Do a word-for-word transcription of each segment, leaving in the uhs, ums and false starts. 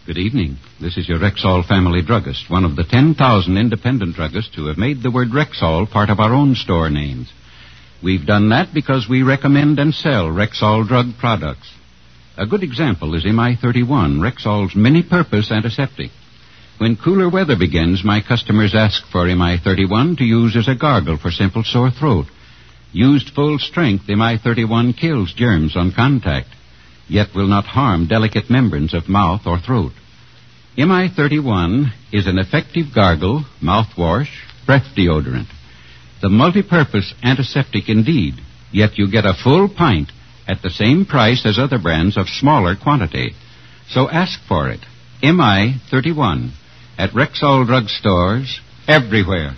Good evening. This is your Rexall family druggist, one of the ten thousand independent druggists who have made the word Rexall part of our own store names. We've done that because we recommend and sell Rexall drug products. A good example is M I thirty-one, Rexall's many-purpose antiseptic. When cooler weather begins, my customers ask for M I thirty-one to use as a gargle for simple sore throat. Used full strength, M I thirty-one kills germs on contact, yet will not harm delicate membranes of mouth or throat. M I thirty-one is an effective gargle, mouthwash, breath deodorant. The multi-purpose antiseptic indeed, yet you get a full pint at the same price as other brands of smaller quantity. So ask for it. M I thirty-one at Rexall drug stores everywhere.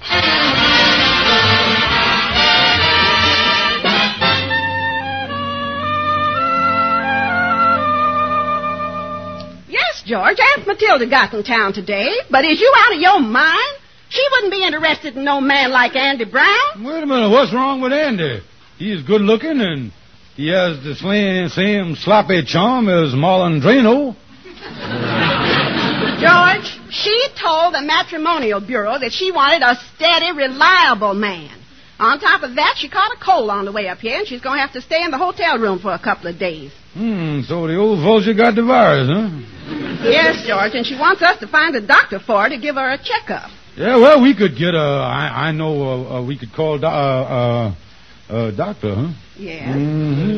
George, Aunt Matilda got in town today, but is you out of your mind? She wouldn't be interested in no man like Andy Brown. Wait a minute, what's wrong with Andy? He's good looking and he has the same, same sloppy charm as Marlon Drano. George, she told the matrimonial bureau that she wanted a steady, reliable man. On top of that, she caught a cold on the way up here, and she's going to have to stay in the hotel room for a couple of days. Hmm, so the old vulture got the virus, huh? Yes, George, and she wants us to find a doctor for her to give her a checkup. Yeah, well, we could get a, I, I know, uh, uh, we could call do, uh, uh, uh, doctor, huh? Yes. Mm-hmm,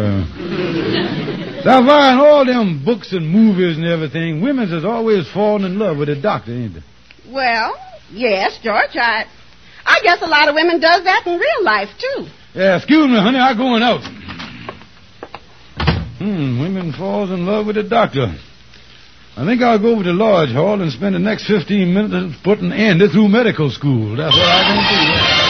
yeah. Now, in all them books and movies and everything, women's is always falling in love with a doctor, ain't they? Well, yes, George, I... I guess a lot of women does that in real life, too. Yeah, excuse me, honey, I'm going out. Hmm, women falls in love with a doctor. I think I'll go over to Lodge Hall and spend the next fifteen minutes putting Andy through medical school. That's what I'm going to do.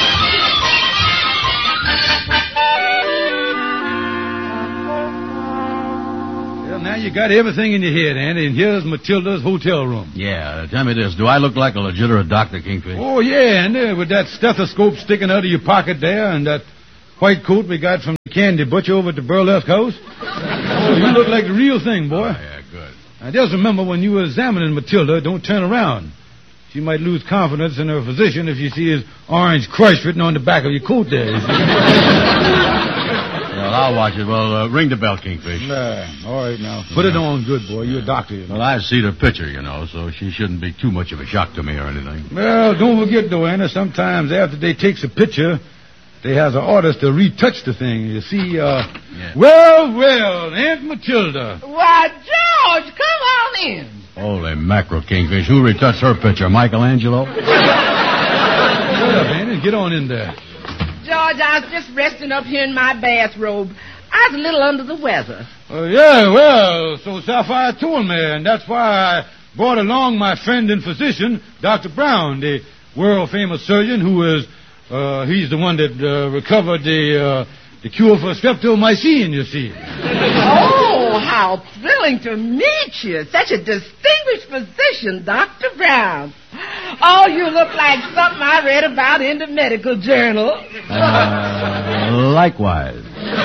Well, now you got everything in your head, Andy, and here's Matilda's hotel room. Yeah, tell me this. Do I look like a legitimate doctor, Kingfish? Oh, yeah, Andy, with that stethoscope sticking out of your pocket there and that white coat we got from the candy butcher over at the Burlesque House. Oh, you look like the real thing, boy. Oh, yeah, good. Now, just remember, when you were examining Matilda, don't turn around. She might lose confidence in her physician if she sees Orange Crush written on the back of your coat there. You see? Well, I'll watch it. Well, uh, ring the bell, Kingfish. Nah, all right, now. Put it on good, boy. You're a doctor, you know. Well, I see the picture, you know, so she shouldn't be too much of a shock to me or anything. Well, don't forget, though, Anna, sometimes after they takes a picture, they has an order to retouch the thing. You see, uh... Yeah. Well, well, Aunt Matilda. Why, George, come on in. Holy mackerel, Kingfish. Who retouched her picture, Michelangelo? Get up, Anna. Get on in there. George, I was just resting up here in my bathrobe. I was a little under the weather. Uh, yeah, well, so Sapphire told me, and that's why I brought along my friend and physician, Doctor Brown, the world-famous surgeon who is, uh, he's the one that uh, recovered the, uh, the cure for streptomycin, you see. Oh, how thrilling to meet you. Such a distinguished physician, Doctor Brown. Oh, you look like something I read about in the medical journal. Uh, likewise.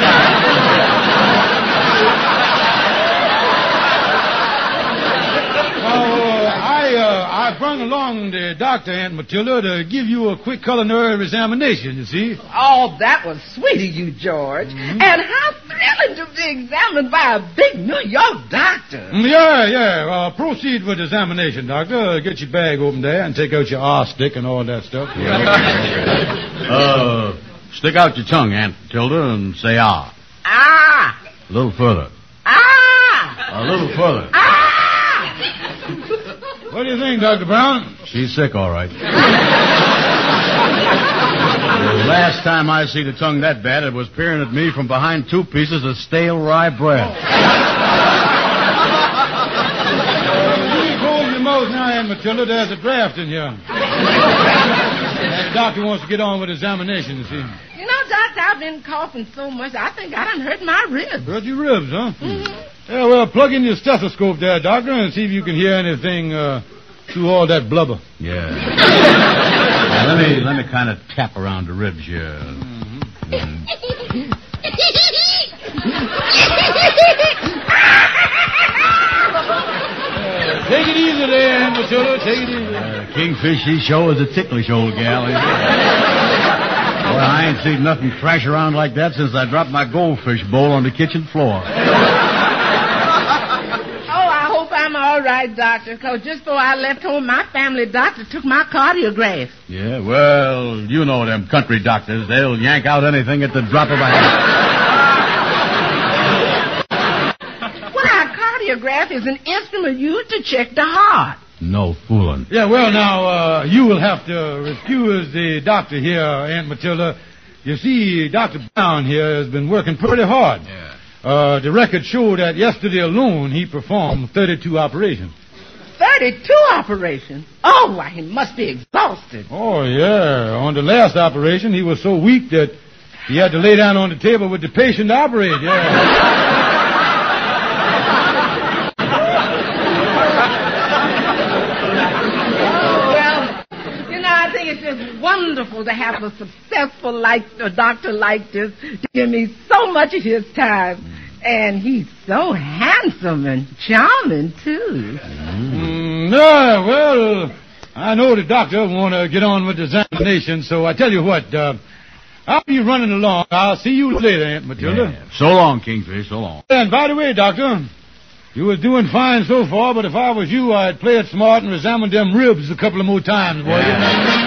Well, I, uh, I brought along the doctor, Aunt Matilda, to give you a quick culinary examination, you see. Oh, that was sweet of you, George. Mm-hmm. And how thrilling to be examined by a big New York doctor. Yeah, yeah. Uh, proceed with the examination, doctor. Get your bag open there and take out your R-stick and all that stuff. Yeah. uh, stick out your tongue, Aunt Matilda, and say ah. Ah. A little further. Ah. A little further. Ah. What do you think, Doctor Brown? She's sick, all right. The last time I see the tongue that bad, it was peering at me from behind two pieces of stale rye bread. You close your mouth now, Aunt Matilda. There's a draft in here. The doctor wants to get on with examination, you see. You know, Doctor, I've been coughing so much, I think I done hurt my ribs. Hurt your ribs, huh? Mm-hmm. Yeah, well, plug in your stethoscope there, doctor, and see if you can hear anything uh, through all that blubber. Yeah. Now, let me let me kind of tap around the ribs here. Mm-hmm. Mm. Matilda. Take it easy. Uh, Kingfish, she sure is a ticklish old gal. Boy, I ain't seen nothing crash around like that since I dropped my goldfish bowl on the kitchen floor. I'm all right, Doctor, because just before I left home, my family doctor took my cardiograph. Yeah, well, you know them country doctors. They'll yank out anything at the drop of a hat. Well, a cardiograph is an instrument used to check the heart. No fooling. Yeah, well, now, uh, you will have to excuse the doctor here, Aunt Matilda. You see, Doctor Brown here has been working pretty hard. Yeah. Uh, the records show that yesterday alone he performed thirty-two operations. thirty-two operations? Oh, why, he must be exhausted. Oh, yeah. On the last operation, he was so weak that he had to lay down on the table with the patient to operate, yeah. It's just wonderful to have a successful like a doctor like this to give me so much of his time. And he's so handsome and charming, too. Mm, yeah, well, I know the doctor want to get on with the examination, so I tell you what, uh, I'll be running along. I'll see you later, Aunt Matilda. Yeah. So long, Kingfish, so long. And by the way, Doctor, you was doing fine so far, but if I was you, I'd play it smart and examine them ribs a couple of more times, boy. Yeah.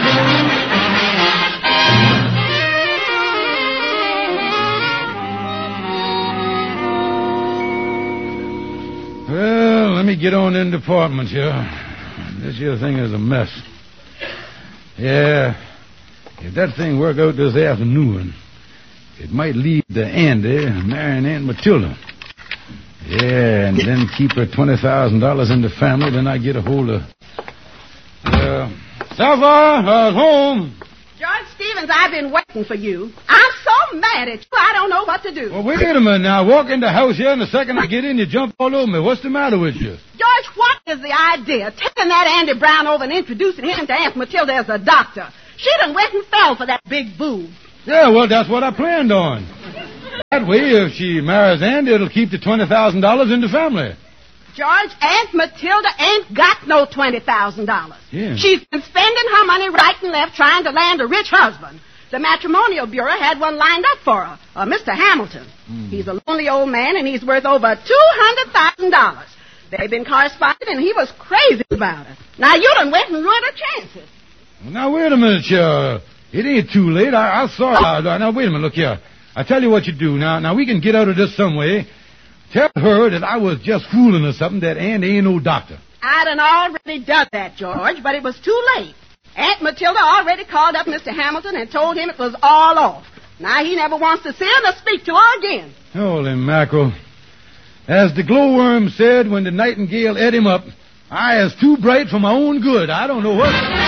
Well, let me get on in the department here. This here thing is a mess. Yeah, if that thing work out this afternoon, it might lead to Andy marrying Aunt Matilda. Yeah, and then keep her twenty thousand dollars in the family, then I get a hold of... Uh, Sapphire, uh, home. George Stevens, I've been waiting for you. I'm so mad at you, I don't know what to do. Well, wait a minute now. Walk in the house here, and the second I get in, you jump all over me. What's the matter with you? George, what is the idea? Taking that Andy Brown over and introducing him to Aunt Matilda as a doctor. She done went and fell for that big boob. Yeah, well, that's what I planned on. That way, if she marries Andy, it'll keep the twenty thousand dollars in the family. George, Aunt Matilda ain't got no twenty thousand dollars. Yeah. She's been spending her money right and left trying to land a rich husband. The Matrimonial Bureau had one lined up for her, uh, Mister Hamilton. Mm. He's a lonely old man, and he's worth over two hundred thousand dollars. They've been corresponding, and he was crazy about it. Now, you done went and ruined her chances. Well, now, wait a minute, uh, it ain't too late. I, I saw it. Uh, now, wait a minute, look here. I tell you what you do. Now, now, we can get out of this some way. Tell her that I was just fooling or something, that Andy ain't no doctor. I done already done that, George, but it was too late. Aunt Matilda already called up Mister Hamilton and told him it was all off. Now he never wants to see her or speak to her again. Holy mackerel. As the glowworm said when the nightingale ate him up, I is too bright for my own good. I don't know what...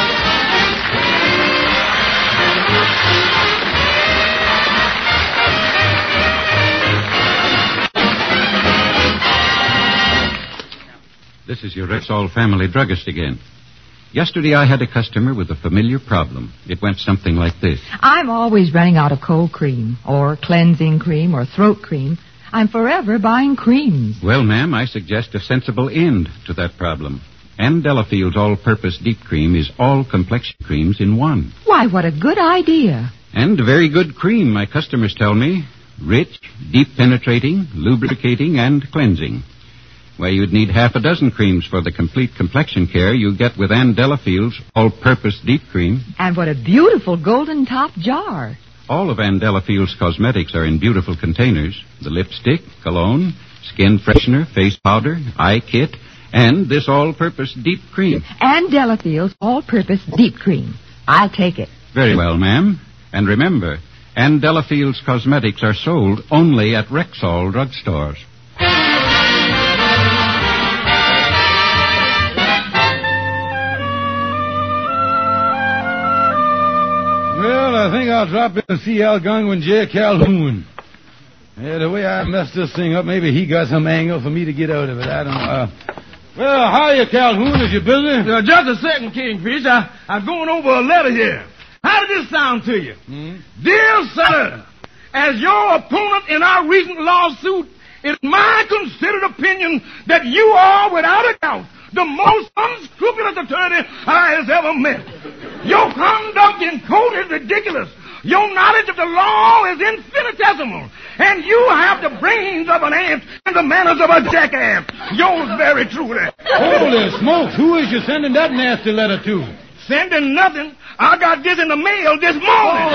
This is your Rexall family druggist again. Yesterday I had a customer with a familiar problem. It went something like this. I'm always running out of cold cream, or cleansing cream, or throat cream. I'm forever buying creams. Well, ma'am, I suggest a sensible end to that problem. Ann Delafield's all-purpose deep cream is all complexion creams in one. Why, what a good idea. And a very good cream, my customers tell me. Rich, deep penetrating, lubricating, and cleansing. Why, you'd need half a dozen creams for the complete complexion care you get with Ann Delafield's all-purpose deep cream. And what a beautiful golden top jar. All of Ann Delafield's cosmetics are in beautiful containers. The lipstick, cologne, skin freshener, face powder, eye kit, and this all-purpose deep cream. Ann Delafield's all-purpose deep cream. I'll take it. Very well, ma'am. And remember, Ann Delafield's cosmetics are sold only at Rexall drugstores. Well, I think I'll drop in and see Algonquin J. Calhoun. Yeah, the way I messed this thing up, maybe he got some angle for me to get out of it. I don't know. Uh, well, hiya, Calhoun. Is you busy? Uh, just a second, Kingfish. I, I'm going over a letter here. How does this sound to you? Hmm? Dear Senator, as your opponent in our recent lawsuit, it is my considered opinion that you are, without a doubt, the most unscrupulous attorney I has ever met. Your conduct in court is ridiculous. Your knowledge of the law is infinitesimal. And you have the brains of an ant and the manners of a jackass. Yours very truly. Holy smokes, who is you sending that nasty letter to? Sending nothing. I got this in the mail this morning.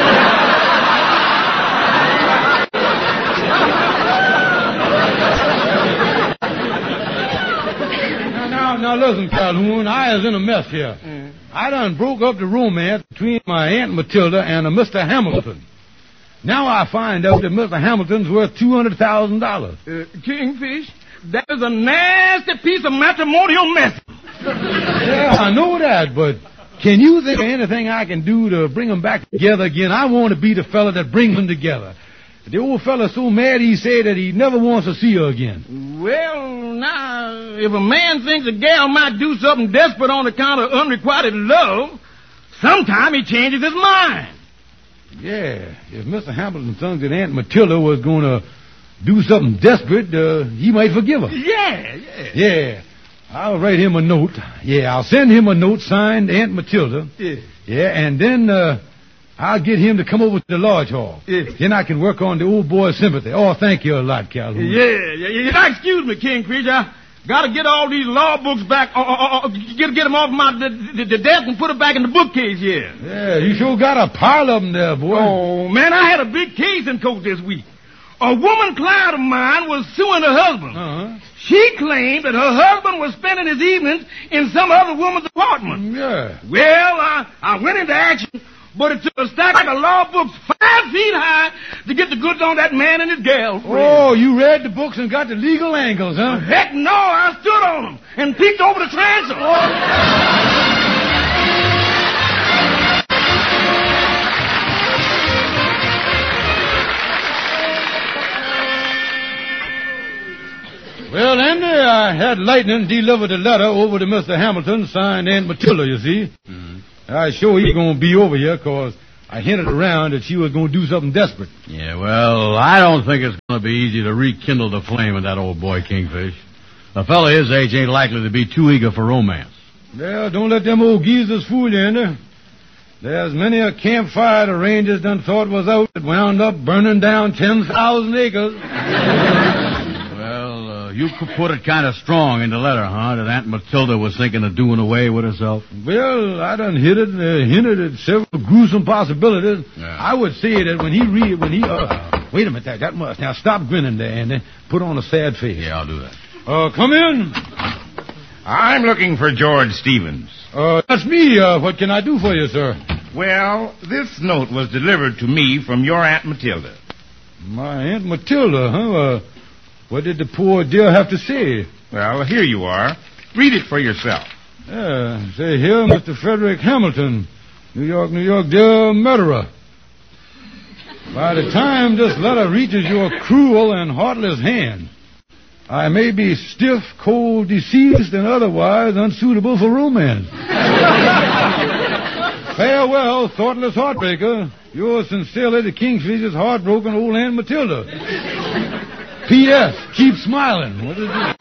now, now, now, listen, Calhoun, I is in a mess here. Mm. I done broke up the romance between my Aunt Matilda and a Mister Hamilton. Now I find out that Mister Hamilton's worth two hundred thousand dollars. Uh, Kingfish, that is a nasty piece of matrimonial mess. Yeah, I know that, but can you think of anything I can do to bring them back together again? I want to be the fella that brings them together. The old fella's so mad he said that he never wants to see her again. Well, now, if a man thinks a gal might do something desperate on account of unrequited love, sometime he changes his mind. Yeah, if Mister Hamilton thinks that Aunt Matilda was going to do something desperate, uh, he might forgive her. Yeah, yeah. Yeah, I'll write him a note. Yeah, I'll send him a note signed Aunt Matilda. Yeah. Yeah, and then uh, I'll get him to come over to the lodge hall. Yeah. Then I can work on the old boy's sympathy. Oh, thank you a lot, Calhoun. Yeah, yeah, yeah. Now, excuse me, Kingfish. I got to get all these law books back. Uh, uh, uh, get, get them off my the, the, the desk and put them back in the bookcase here. Yeah, you sure got a pile of them there, boy. Oh, man, I had a big case in court this week. A woman client of mine was suing her husband. Uh-huh. She claimed that her husband was spending his evenings in some other woman's apartment. Yeah. Well, I, I went into action, but it took a stack of law books five feet high to get the goods on that man and his girlfriend. Oh, you read the books and got the legal angles, huh? Heck no, I stood on them and peeked over the transom. Oh. Well, Andy, I had Lightning deliver the letter over to Mister Hamilton, signed Aunt Matilda, you see. Mm-hmm. I sure he's going to be over here, because I hinted around that she was going to do something desperate. Yeah, well, I don't think it's going to be easy to rekindle the flame in that old boy, Kingfish. A fella his age ain't likely to be too eager for romance. Well, don't let them old geezers fool you, Andy. There's many a campfire the Rangers done thought was out that wound up burning down ten thousand acres. You could put it kind of strong in the letter, huh, that Aunt Matilda was thinking of doing away with herself? Well, I done hit it, uh, hinted at several gruesome possibilities. Yeah. I would say that when he read, when he, uh, wait a minute, that, that must, now stop grinning there, Andy. Put on a sad face. Yeah, I'll do that. Uh, come in. I'm looking for George Stevens. Uh, that's me. Uh, what can I do for you, sir? Well, this note was delivered to me from your Aunt Matilda. My Aunt Matilda, huh? Uh, What did the poor dear have to say? Well, here you are. Read it for yourself. Yeah, say here, Mister Frederick Hamilton, New York, New York, dear murderer. By the time this letter reaches your cruel and heartless hand, I may be stiff, cold, deceased, and otherwise unsuitable for romance. Farewell, thoughtless heartbreaker. Yours sincerely, the Kingfisher's heartbroken old Aunt Matilda. P S. Keep smiling. What is it?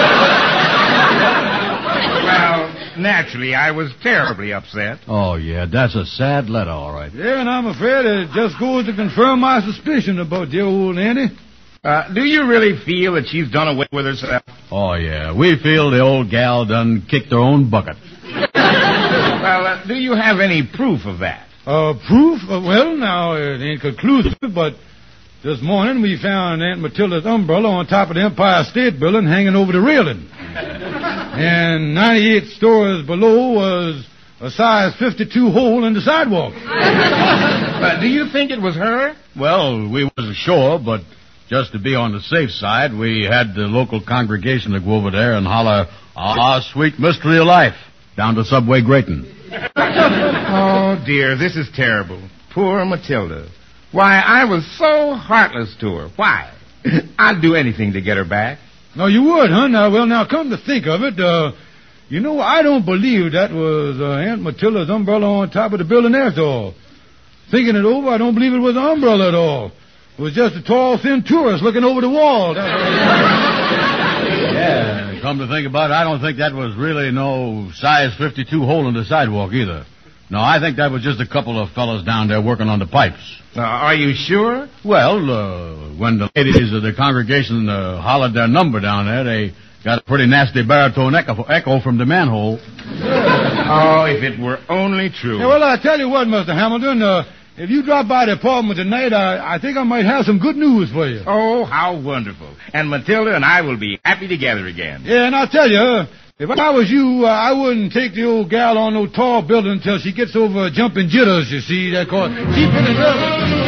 Well, naturally, I was terribly upset. Oh, yeah, that's a sad letter, all right. Yeah, and I'm afraid it just goes to confirm my suspicion about dear old Annie. Uh, do you really feel that she's done away with herself? Oh, yeah. We feel the old gal done kicked her own bucket. Well, uh, do you have any proof of that? Uh, proof? Uh, well, now, it ain't conclusive, but this morning we found Aunt Matilda's umbrella on top of the Empire State Building hanging over the railing. And ninety-eight stories below was a size fifty-two hole in the sidewalk. Uh, do you think it was her? Well, we wasn't sure, but just to be on the safe side, we had the local congregation to go over there and holler, "Ah, sweet mystery of life," down to Subway Grayton. Oh, dear, this is terrible. Poor Matilda. Why, I was so heartless to her. Why? I'd do anything to get her back. No, you would, huh? Now, well, now, come to think of it, uh, you know, I don't believe that was uh, Aunt Matilda's umbrella on top of the building after all. Thinking it over, I don't believe it was an umbrella at all. It was just a tall, thin tourist looking over the wall. Yeah, come to think about it, I don't think that was really no size fifty-two hole in the sidewalk either. No, I think that was just a couple of fellas down there working on the pipes. Uh, are you sure? Well, uh, when the ladies of the congregation uh, hollered their number down there, they got a pretty nasty baritone echo, echo from the manhole. Oh, if it were only true. Yeah, well, I tell you what, Mister Hamilton, uh, if you drop by the apartment tonight, I, I think I might have some good news for you. Oh, how wonderful. And Matilda and I will be happy together again. Yeah, and I'll tell you, uh, if I was you, uh, I wouldn't take the old gal on no tall building until she gets over jumping jitters, you see. That cause she's pretty nervous.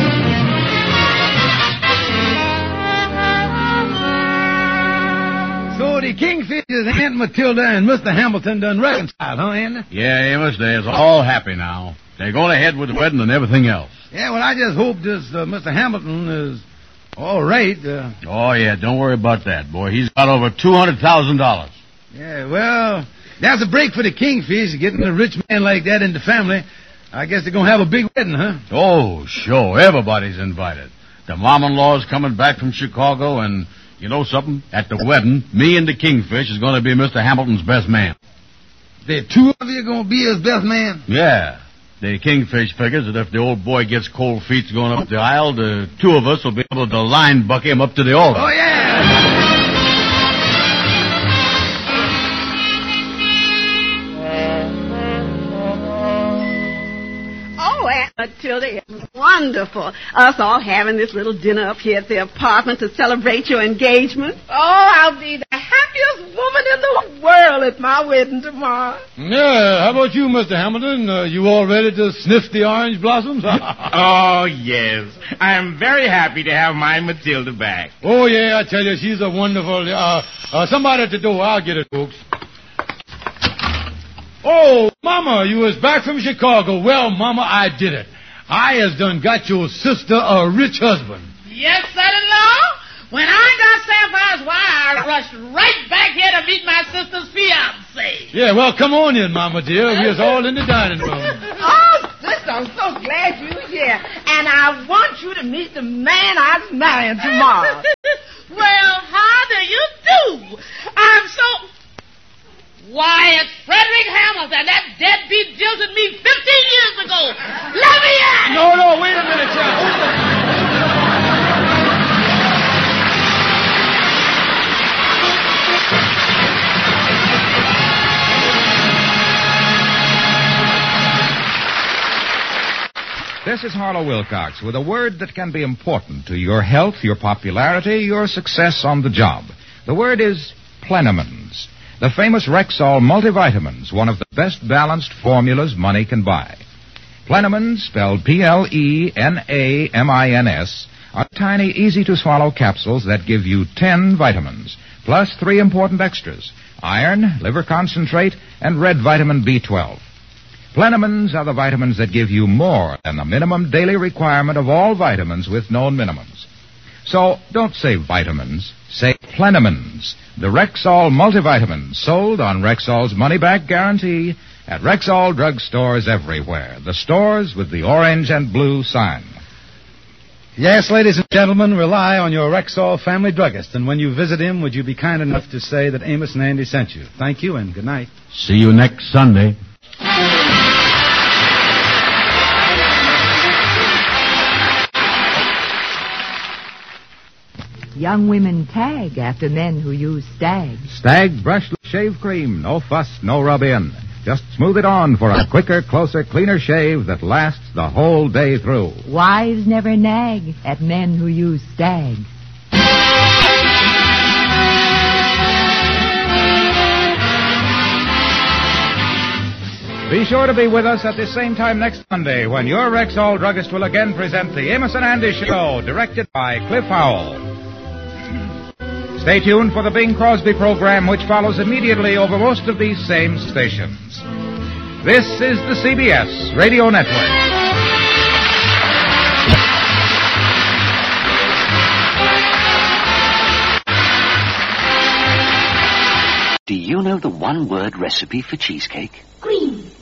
So the Kingfishers, Aunt Matilda, and Mister Hamilton done reconciled, huh, Andy? Yeah, Amos, they're all happy now. They're going ahead with the wedding and everything else. Yeah, well, I just hope this uh, Mister Hamilton is all right. Uh, oh, yeah, don't worry about that, boy. He's got over two hundred thousand dollars. Yeah, well, that's a break for the Kingfish, getting a rich man like that in the family. I guess they're going to have a big wedding, huh? Oh, sure. Everybody's invited. The mom-in-law's coming back from Chicago, and you know something? At the wedding, me and the Kingfish is going to be Mister Hamilton's best man. The two of you going to be his best man? Yeah. The Kingfish figures that if the old boy gets cold feet going up the aisle, the two of us will be able to line buck him up to the altar. Oh, yeah! Matilda, it was wonderful. Us all having this little dinner up here at the apartment to celebrate your engagement. Oh, I'll be the happiest woman in the world at my wedding tomorrow. Yeah, how about you, Mister Hamilton? Uh, you all ready to sniff the orange blossoms? Oh, yes. I'm very happy to have my Matilda back. Oh, yeah, I tell you, she's a wonderful... Uh, uh, somebody at the door. I'll get it, folks. Oh, Mama, you was back from Chicago. Well, Mama, I did it. I has done got your sister a rich husband. Yes, son-in-law. When I got Sapphire's wire, I rushed right back here to meet my sister's fiancé. Yeah, well, come on in, Mama, dear. We was all in the dining room. Oh, sister, I'm so glad you're here. And I want you to meet the man I'm marrying tomorrow. Well, how do you do? I'm so... Why, it's Frederick Hamilton. That deadbeat jilted me fifteen years ago. Let me in! No, no, wait a minute, child. This is Harlow Wilcox with a word that can be important to your health, your popularity, your success on the job. The word is Plenamins. The famous Rexall multivitamins, one of the best balanced formulas money can buy. Plenamins, spelled P L E N A M I N S, are tiny, easy-to-swallow capsules that give you ten vitamins, plus three important extras, iron, liver concentrate, and red vitamin B twelve. Plenamins are the vitamins that give you more than the minimum daily requirement of all vitamins with known minimums. So don't say vitamins, say Plenamins, the Rexall multivitamins, sold on Rexall's money-back guarantee at Rexall drugstores everywhere, the stores with the orange and blue sign. Yes, ladies and gentlemen, rely on your Rexall family druggist, and when you visit him, would you be kind enough to say that Amos and Andy sent you? Thank you, and good night. See you next Sunday. Young women tag after men who use Stag. Stag brushless shave cream. No fuss, no rub-in. Just smooth it on for a quicker, closer, cleaner shave that lasts the whole day through. Wives never nag at men who use Stag. Be sure to be with us at the same time next Monday when your Rexall druggist will again present the Amos and Andy Show, directed by Cliff Howell. Stay tuned for the Bing Crosby program, which follows immediately over most of these same stations. This is the C B S Radio Network. Do you know the one-word recipe for cheesecake? Green.